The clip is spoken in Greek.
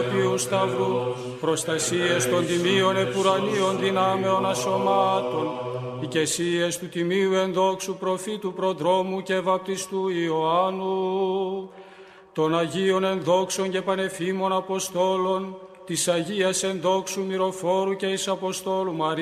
Θείου Σταυρού, προστασίες των τιμίων επουρανίων δυνάμεων ασωμάτων, οικεσίες του τιμίου ενδόξου προφήτου προδρόμου και βαπτιστού Ιωάννου, των Αγίων ενδόξων και πανεφήμων Αποστόλων, της Αγίας ενδόξου Μυροφόρου και εις Αποστόλου Μαρίας,